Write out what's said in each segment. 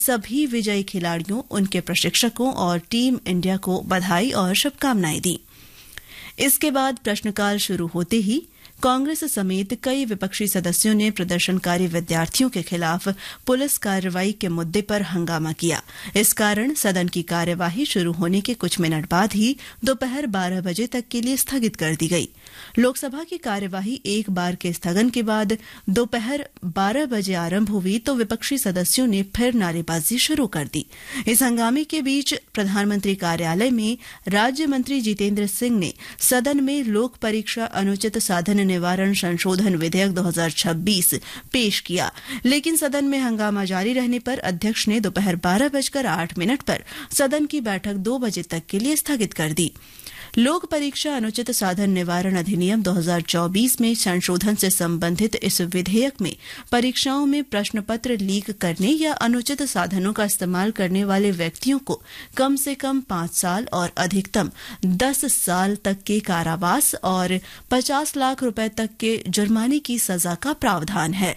सभी विजयी खिलाड़ियों, उनके प्रशिक्षकों और टीम इंडिया को बधाई और शुभकामनाएं दी। इसके बाद प्रश्नकाल शुरू होते ही कांग्रेस समेत कई विपक्षी सदस्यों ने प्रदर्शनकारी विद्यार्थियों के खिलाफ पुलिस कार्रवाई के मुद्दे पर हंगामा किया। इस कारण सदन की कार्यवाही शुरू होने के कुछ मिनट बाद ही दोपहर 12 बजे तक के लिए स्थगित कर दी गई। लोकसभा की कार्यवाही एक बार के स्थगन के बाद दोपहर 12 बजे आरंभ हुई तो विपक्षी सदस्यों ने फिर नारेबाजी शुरू कर दी। इस हंगामे के बीच प्रधानमंत्री कार्यालय में राज्य मंत्री जितेंद्र सिंह ने सदन में लोक परीक्षा अनुचित साधन निवारण संशोधन विधेयक 2026 पेश किया, लेकिन सदन में हंगामा जारी रहने पर अध्यक्ष ने दोपहर 12:08 पर सदन की बैठक 2 बजे तक के लिए स्थगित कर दी। लोक परीक्षा अनुचित साधन निवारण अधिनियम 2024 में संशोधन से संबंधित इस विधेयक में परीक्षाओं में प्रश्न पत्र लीक करने या अनुचित साधनों का इस्तेमाल करने वाले व्यक्तियों को कम से कम 5 साल और अधिकतम 10 साल तक के कारावास और 50 लाख रुपए तक के जुर्माने की सजा का प्रावधान है।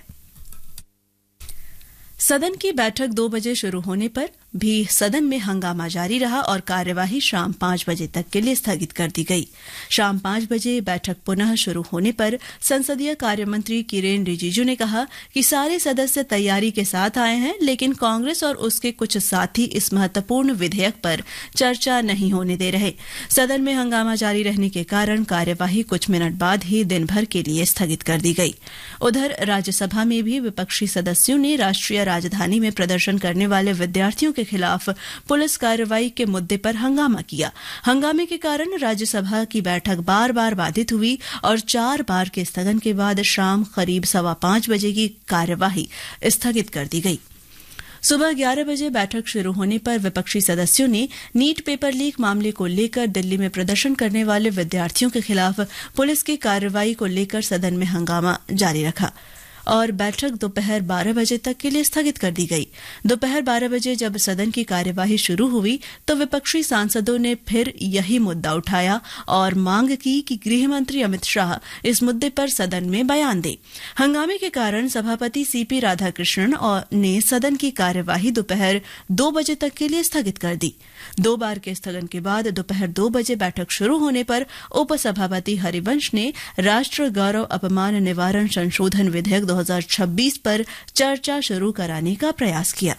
सदन की बैठक 2 बजे शुरू होने पर भी सदन में हंगामा जारी रहा और कार्यवाही शाम 5 बजे तक के लिए स्थगित कर दी गई। शाम 5 बजे बैठक पुनः शुरू होने पर संसदीय कार्य मंत्री किरेन रिजिजू ने कहा कि सारे सदस्य तैयारी के साथ आए हैं, लेकिन कांग्रेस और उसके कुछ साथी इस महत्वपूर्ण विधेयक पर चर्चा नहीं होने दे रहे। सदन में हंगामा जारी रहने के कारण कार्यवाही कुछ मिनट बाद ही दिन भर के लिए स्थगित कर दी गई। उधर राज्यसभा में भी विपक्षी सदस्यों ने राष्ट्रीय राजधानी में प्रदर्शन करने वाले विद्यार्थियों के खिलाफ पुलिस कार्रवाई के मुद्दे पर हंगामा किया। हंगामे के कारण राज्यसभा की बैठक बार-बार बाधित हुई और 4 बार के स्थगन के बाद शाम करीब 5:15 बजे की कार्यवाही स्थगित कर दी गई। सुबह 11 बजे बैठक शुरू होने पर विपक्षी सदस्यों ने नीट पेपर लीक मामले को लेकर दिल्ली में प्रदर्शन करने वाले विद्यार्थियों के खिलाफ पुलिस की कार्रवाई को लेकर सदन में हंगामा जारी रखा और बैठक दोपहर 12 बजे तक के लिए स्थगित कर दी गई। दोपहर 12 बजे जब सदन की कार्यवाही शुरू हुई तो विपक्षी सांसदों ने फिर यही मुद्दा उठाया और मांग की कि गृह मंत्री अमित शाह इस मुद्दे पर सदन में बयान दें। हंगामे के कारण सभापति सीपी राधाकृष्णन ने सदन की कार्यवाही दोपहर 2 बजे तक के लिए स्थगित कर दी। 2 बार के स्थगन के बाद दोपहर 2 बजे बैठक शुरू होने पर उपसभापति हरिवंश ने राष्ट्र गौरव अपमान निवारण संशोधन विधेयक 2026 पर चर्चा शुरू कराने का प्रयास किया।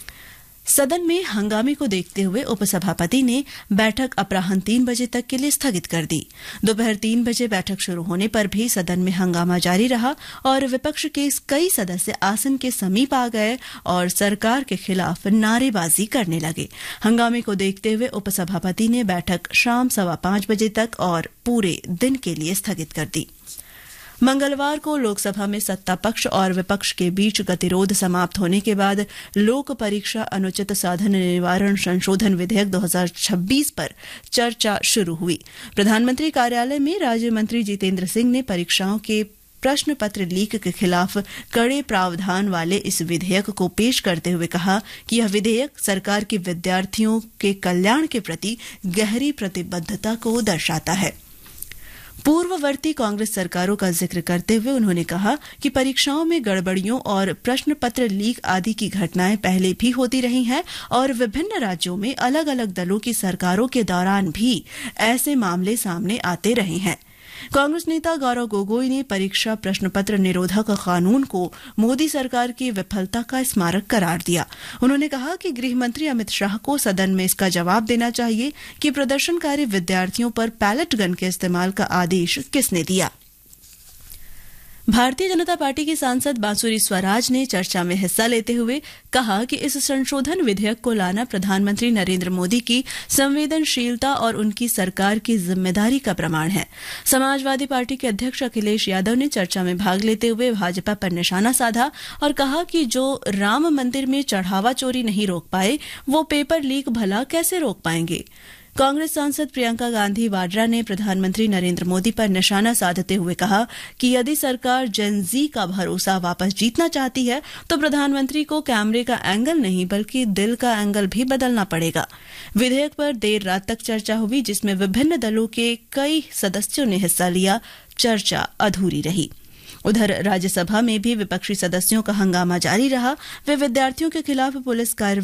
सदन में हंगामे को देखते हुए उपसभापति ने बैठक अपराह्न 3 बजे तक के लिए स्थगित कर दी। दोपहर 3 बजे बैठक शुरू होने पर भी सदन में हंगामा जारी रहा और विपक्ष के कई सदस्य आसन के समीप आ गए और सरकार के खिलाफ नारेबाजी करने लगे। हंगामे को देखते हुए उपसभापति ने बैठक शाम 5:15 बजे तक और पूरे दिन के लिए स्थगित कर दी। मंगलवार को लोकसभा में सत्ता पक्ष और विपक्ष के बीच गतिरोध समाप्त होने के बाद लोक परीक्षा अनुचित साधन निवारण संशोधन विधेयक 2026 पर चर्चा शुरू हुई। प्रधानमंत्री कार्यालय में राज्य मंत्री जितेंद्र सिंह ने परीक्षाओं के प्रश्न पत्र लीक के खिलाफ कड़े प्रावधान वाले इस विधेयक को पेश करते हुए कहा कि यह विधेयक सरकार की विद्यार्थियों के कल्याण के प्रति गहरी प्रतिबद्धता को दर्शाता है। पूर्ववर्ती कांग्रेस सरकारों का जिक्र करते हुए उन्होंने कहा कि परीक्षाओं में गड़बड़ियों और प्रश्न पत्र लीक आदि की घटनाएं पहले भी होती रही हैं और विभिन्न राज्यों में अलग अलग दलों की सरकारों के दौरान भी ऐसे मामले सामने आते रहे हैं। कांग्रेस नेता गौरव गोगोई ने परीक्षा प्रश्न पत्र निरोधक कानून को मोदी सरकार की विफलता का स्मारक करार दिया। उन्होंने कहा कि गृह मंत्री अमित शाह को सदन में इसका जवाब देना चाहिए कि प्रदर्शनकारी विद्यार्थियों पर पैलेट गन के इस्तेमाल का आदेश किसने दिया। भारतीय जनता पार्टी की सांसद बांसुरी स्वराज ने चर्चा में हिस्सा लेते हुए कहा कि इस संशोधन विधेयक को लाना प्रधानमंत्री नरेंद्र मोदी की संवेदनशीलता और उनकी सरकार की जिम्मेदारी का प्रमाण है। समाजवादी पार्टी के अध्यक्ष अखिलेश यादव ने चर्चा में भाग लेते हुए भाजपा पर निशाना साधा और कहा कि जो राम मंदिर में चढ़ावा चोरी नहीं रोक पाए, वो पेपर लीक भला कैसे रोक पाएंगे। कांग्रेस सांसद प्रियंका गांधी वाड्रा ने प्रधानमंत्री नरेंद्र मोदी पर निशाना साधते हुए कहा कि यदि सरकार जेन जी का भरोसा वापस जीतना चाहती है तो प्रधानमंत्री को कैमरे का एंगल नहीं बल्कि दिल का एंगल भी बदलना पड़ेगा। विधेयक पर देर रात तक चर्चा हुई, जिसमें विभिन्न दलों के कई सदस्यों ने हिस्सा लिया। चर्चा अधूरी रही। उधर राज्यसभा में भी विपक्षी सदस्यों का हंगामा जारी रहा। वे विद्यार्थियों के खिलाफ पुलिस कार्रवाई